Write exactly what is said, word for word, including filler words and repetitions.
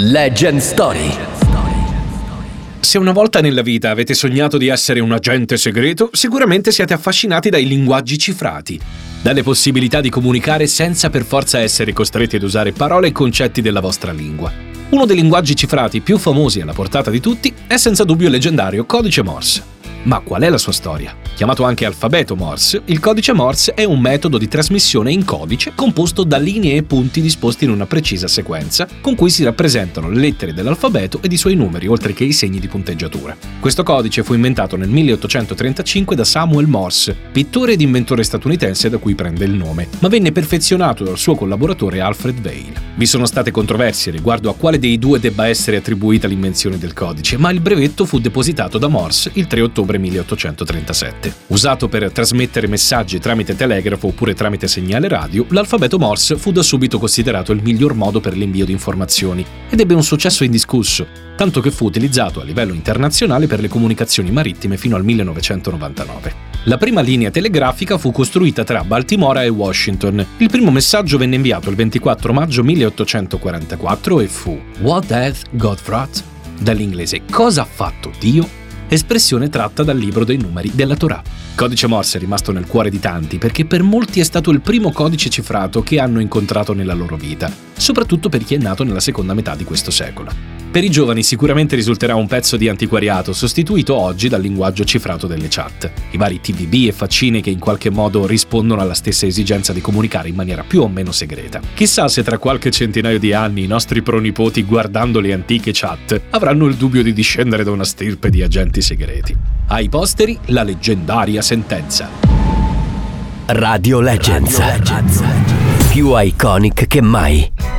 Legend Story. Se una volta nella vita avete sognato di essere un agente segreto, sicuramente siete affascinati dai linguaggi cifrati, dalle possibilità di comunicare senza per forza essere costretti ad usare parole e concetti della vostra lingua. Uno dei linguaggi cifrati più famosi e alla portata di tutti è senza dubbio il leggendario codice Morse. Ma qual è la sua storia? Chiamato anche alfabeto Morse, il codice Morse è un metodo di trasmissione in codice composto da linee e punti disposti in una precisa sequenza, con cui si rappresentano le lettere dell'alfabeto ed i suoi numeri, oltre che i segni di punteggiatura. Questo codice fu inventato nel milleottocentotrentacinque da Samuel Morse, pittore ed inventore statunitense da cui prende il nome, ma venne perfezionato dal suo collaboratore Alfred Vail. Vi sono state controversie riguardo a quale dei due debba essere attribuita l'invenzione del codice, ma il brevetto fu depositato da Morse il tre ottobre milleottocentotrentasette. Usato per trasmettere messaggi tramite telegrafo oppure tramite segnale radio, l'alfabeto Morse fu da subito considerato il miglior modo per l'invio di informazioni ed ebbe un successo indiscusso, tanto che fu utilizzato a livello internazionale per le comunicazioni marittime fino al millenovecentonovantanove. La prima linea telegrafica fu costruita tra Baltimora e Washington. Il primo messaggio venne inviato il ventiquattro maggio milleottocentoquarantaquattro e fu "What hath God wrought?", dall'inglese "Cosa ha fatto Dio?", espressione tratta dal libro dei numeri della Torah. Codice Morse è rimasto nel cuore di tanti perché per molti è stato il primo codice cifrato che hanno incontrato nella loro vita, soprattutto per chi è nato nella seconda metà di questo secolo. Per i giovani sicuramente risulterà un pezzo di antiquariato sostituito oggi dal linguaggio cifrato delle chat, i vari T V B e faccine che in qualche modo rispondono alla stessa esigenza di comunicare in maniera più o meno segreta. Chissà se tra qualche centinaio di anni i nostri pronipoti, guardando le antiche chat, avranno il dubbio di discendere da una stirpe di agenti segreti. Ai posteri, la leggendaria sentenza. Radio Legends. Radio Legends. Più iconic che mai.